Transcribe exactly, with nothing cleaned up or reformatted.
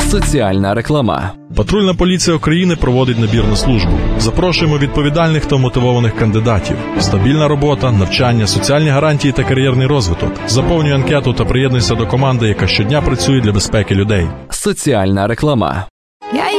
Соціальна реклама. Патрульна поліція України проводить набір на службу. Запрошуємо відповідальних та мотивованих кандидатів. Стабільна робота, навчання, соціальні гарантії та кар'єрний розвиток. Заповнюй анкету та приєднуйся до команди, яка щодня працює для безпеки людей. Соціальна реклама. Я